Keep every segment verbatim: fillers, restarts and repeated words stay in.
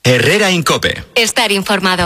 Herrera Incope. Estar informado.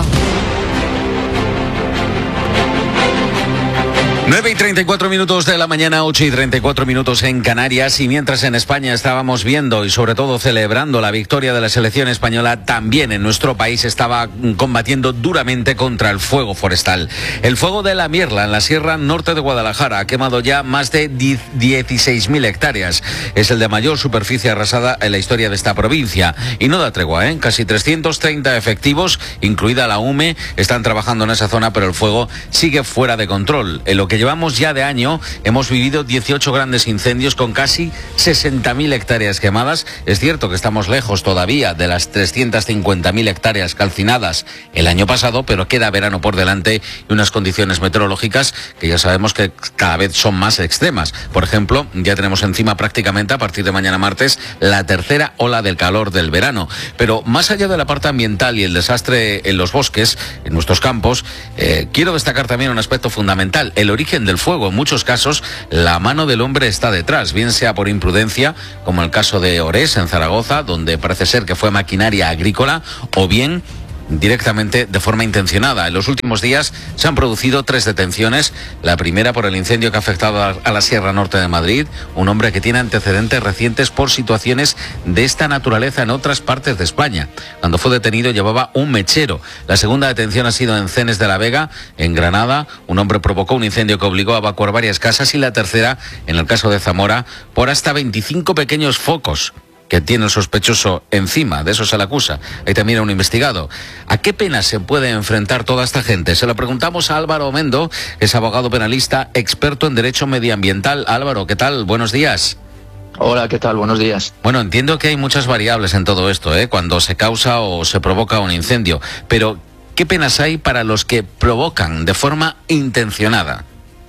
nueve y treinta y cuatro minutos de la mañana, ocho y treinta y cuatro minutos en Canarias, y mientras en España estábamos viendo y sobre todo celebrando la victoria de la selección española, también en nuestro país estaba combatiendo duramente contra el fuego forestal. El fuego de la Mierla en la Sierra Norte de Guadalajara ha quemado ya más de dieciséis mil hectáreas. Es el de mayor superficie arrasada en la historia de esta provincia. Y no da tregua, ¿eh? Casi trescientos treinta efectivos, incluida la U M E, están trabajando en esa zona, pero el fuego sigue fuera de control. En lo que llevamos ya de año, hemos vivido dieciocho grandes incendios con casi sesenta mil hectáreas quemadas. Es cierto que estamos lejos todavía de las trescientas cincuenta mil hectáreas calcinadas el año pasado, pero queda verano por delante y unas condiciones meteorológicas que ya sabemos que cada vez son más extremas. Por ejemplo, ya tenemos encima prácticamente a partir de mañana martes la tercera ola del calor del verano. Pero más allá de la parte ambiental y el desastre en los bosques, en nuestros campos, eh, quiero destacar también un aspecto fundamental: el origen del fuego. En muchos casos la mano del hombre está detrás, bien sea por imprudencia, como el caso de Orés en Zaragoza, donde parece ser que fue maquinaria agrícola, o bien directamente de forma intencionada. En los últimos días se han producido tres detenciones. La primera por el incendio que ha afectado a la Sierra Norte de Madrid, un hombre que tiene antecedentes recientes por situaciones de esta naturaleza en otras partes de España. Cuando fue detenido llevaba un mechero. La segunda detención ha sido en Cenes de la Vega, en Granada. Un hombre provocó un incendio que obligó a evacuar varias casas, y la tercera, en el caso de Zamora, por hasta veinticinco pequeños focos que tiene el sospechoso encima. De eso se le acusa. Hay también a un investigado. ¿A qué pena se puede enfrentar toda esta gente? Se lo preguntamos a Álvaro Mendo, es abogado penalista, experto en derecho medioambiental. Álvaro, ¿qué tal? Buenos días. Hola, ¿qué tal? Buenos días. Bueno, entiendo que hay muchas variables en todo esto, ¿eh? Cuando se causa o se provoca un incendio, pero ¿qué penas hay para los que provocan de forma intencionada?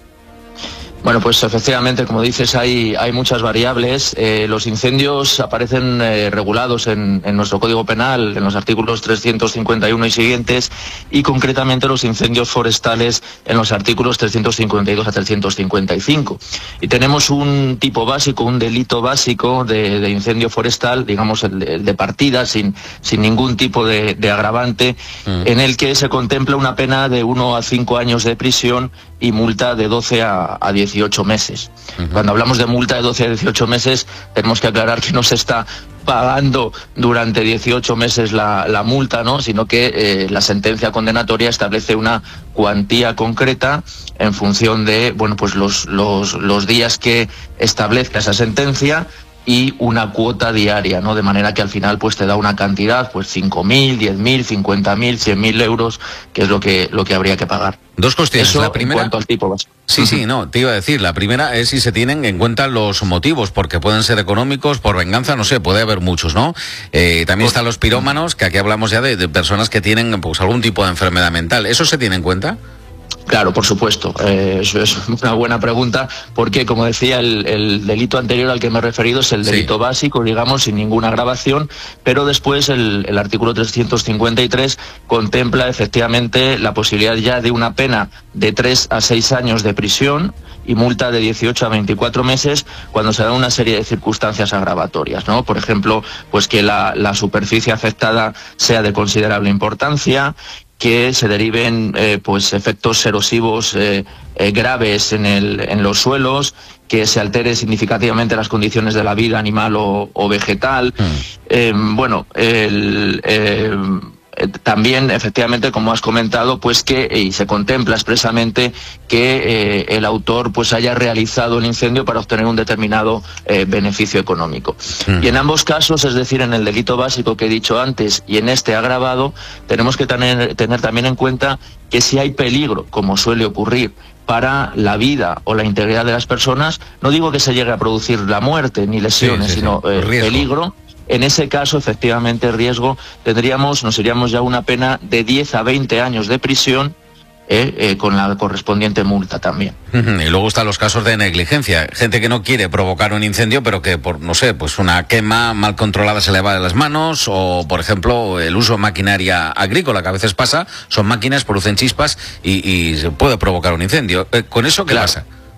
Bueno, pues efectivamente, como dices, hay, hay muchas variables. Eh, los incendios aparecen eh, regulados en, en nuestro Código Penal, en los artículos trescientos cincuenta y uno y siguientes, y concretamente los incendios forestales en los artículos trescientos cincuenta y dos a trescientos cincuenta y cinco. Y tenemos un tipo básico, un delito básico de, de incendio forestal, digamos el de, el de partida, sin, sin ningún tipo de, de agravante, mm. en el que se contempla una pena de uno a cinco años de prisión y multa de doce a dieciocho meses. Uh-huh. Cuando hablamos de multa de doce a dieciocho meses, tenemos que aclarar que no se está pagando durante dieciocho meses la, la multa, ¿no? Sino que eh, la sentencia condenatoria establece una cuantía concreta en función de, bueno, pues los, los, los días que establezca esa sentencia, y una cuota diaria, ¿no? De manera que al final pues te da una cantidad, pues cinco mil, diez mil, cincuenta mil, cien mil euros, que es lo que, lo que habría que pagar. Dos cuestiones. Eso la primera, en cuanto al tipo básico. Sí, sí, no, te iba a decir, la primera es si se tienen en cuenta los motivos, porque pueden ser económicos, por venganza, no sé, puede haber muchos, ¿no? Eh, también están los pirómanos, que aquí hablamos ya de, de personas que tienen pues algún tipo de enfermedad mental. ¿Eso se tiene en cuenta? Claro, por supuesto. Eh, eso es una buena pregunta, porque, como decía, el, el delito anterior al que me he referido es el delito sí. básico, digamos, sin ninguna agravación, pero después el, el artículo trescientos cincuenta y tres contempla efectivamente la posibilidad ya de una pena de tres a seis años de prisión y multa de dieciocho a veinticuatro meses cuando se dan una serie de circunstancias agravatorias, ¿no? Por ejemplo, pues que la, la superficie afectada sea de considerable importancia, que se deriven eh, pues efectos erosivos eh, eh, graves en, el, en los suelos, que se altere significativamente las condiciones de la vida animal o, o vegetal. Mm. Eh, bueno, el... Eh, También, efectivamente, como has comentado, pues que y se contempla expresamente que eh, el autor pues haya realizado el incendio para obtener un determinado eh, beneficio económico. Mm. Y en ambos casos, es decir, en el delito básico que he dicho antes y en este agravado, tenemos que tener, tener también en cuenta que si hay peligro, como suele ocurrir, para la vida o la integridad de las personas, no digo que se llegue a producir la muerte ni lesiones, sí, sí, sino sí. Eh, peligro. En ese caso, efectivamente, riesgo, tendríamos, nos iríamos ya una pena de diez a veinte años de prisión, eh, eh, con la correspondiente multa también. Y luego están los casos de negligencia. Gente que no quiere provocar un incendio, pero que por, no sé, pues una quema mal controlada se le va de las manos, o, por ejemplo, el uso de maquinaria agrícola, que a veces pasa, son máquinas, producen chispas y, y se puede provocar un incendio. ¿Con eso qué claro. pasa?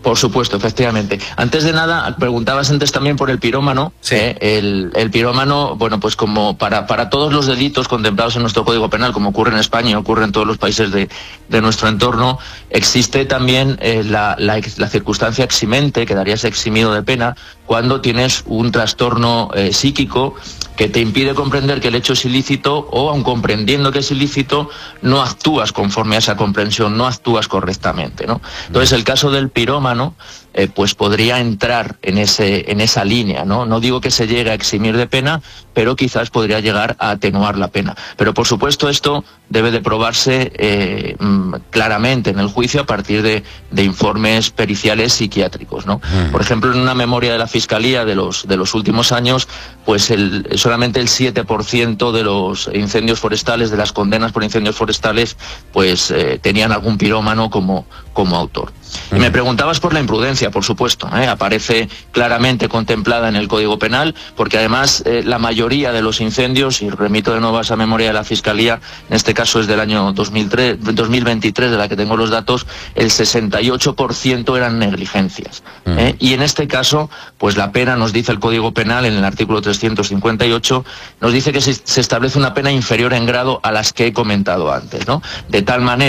Por supuesto, efectivamente. Antes de nada, preguntabas antes también por el pirómano. Sí. Eh, el, el pirómano, bueno, pues como para, para todos los delitos contemplados en nuestro Código Penal, como ocurre en España y ocurre en todos los países de, de nuestro entorno, existe también eh, la, la, la circunstancia eximente, quedarías eximido de pena, cuando tienes un trastorno eh, psíquico que te impide comprender que el hecho es ilícito, o aun comprendiendo que es ilícito, no actúas conforme a esa comprensión, no actúas correctamente, ¿no? Entonces, el caso del pirómano, eh, pues podría entrar en ese, en esa línea, ¿no? No digo que se llegue a eximir de pena, pero quizás podría llegar a atenuar la pena. Pero por supuesto esto debe de probarse eh, claramente en el juicio a partir de, de informes periciales psiquiátricos, ¿no? Mm. Por ejemplo, en una memoria de la Fiscalía de los, de los últimos años, pues el, solamente el siete por ciento de los incendios forestales, de las condenas por incendios forestales, pues eh, tenían algún pirómano como, como autor. Y me preguntabas por la imprudencia, por supuesto, ¿eh? Aparece claramente contemplada en el Código Penal, porque además eh, la mayoría de los incendios, y remito de nuevo a esa memoria de la Fiscalía, en este caso es del año dos mil tres, dos mil veintitrés, de la que tengo los datos, el sesenta y ocho por ciento eran negligencias. ¿eh? Y en este caso, pues la pena, nos dice el Código Penal, en el artículo trescientos cincuenta y ocho, nos dice que se, se establece una pena inferior en grado a las que he comentado antes, ¿no? De tal manera